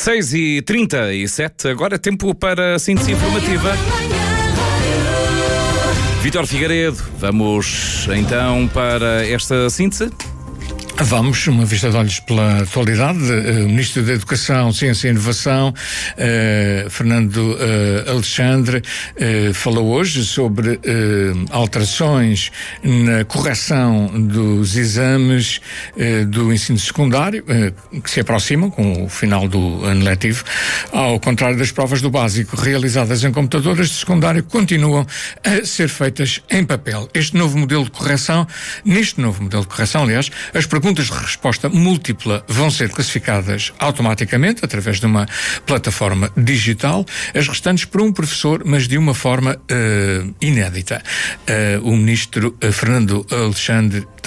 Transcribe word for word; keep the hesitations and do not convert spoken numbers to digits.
seis e trinta e sete, agora é tempo para a síntese informativa. Vítor Figueiredo, vamos então para esta síntese. Vamos, uma vista de olhos pela atualidade. O Ministro da Educação, Ciência e Inovação, eh, Fernando eh, Alexandre, eh, falou hoje sobre eh, alterações na correção dos exames eh, do ensino secundário, eh, que se aproximam com o final do ano letivo. Ao contrário das provas do básico realizadas em computadoras, de secundário continuam a ser feitas em papel. Este novo modelo de correção, neste novo modelo de correção, aliás, as perguntas de resposta múltipla vão ser classificadas automaticamente através de uma plataforma digital, as restantes por um professor, mas de uma forma uh, inédita. Uh, o ministro uh, Fernando Alexandre